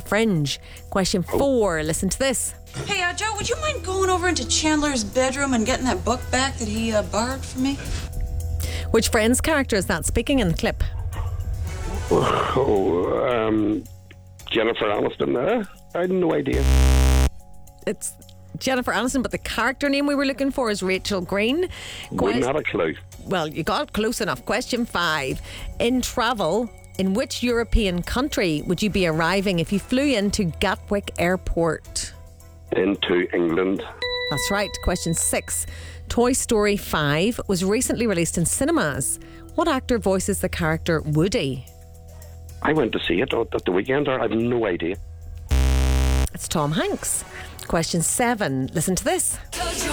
Fringe. Question 4, listen to this. Hey, Joe, would you mind going over into Chandler's bedroom and getting that book back that he borrowed from me? Which Friends character is that speaking in the clip? Jennifer Aniston. I had no idea. It's Jennifer Aniston, but the character name we were looking for is Rachel Green. Wouldn't have a clue. Well, you got close enough. Question 5. In travel, in which European country would you be arriving if you flew into Gatwick Airport? Into England. That's right. Question 6. Toy Story 5 was recently released in cinemas. What actor voices the character Woody? I went to see it at the weekend. I have no idea. It's Tom Hanks. Question 7. Listen to this.